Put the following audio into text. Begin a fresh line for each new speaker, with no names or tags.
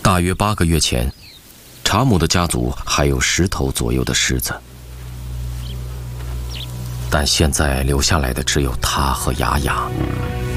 大约8个月前，查姆的家族还有10头左右的狮子，但现在留下来的只有他和雅雅。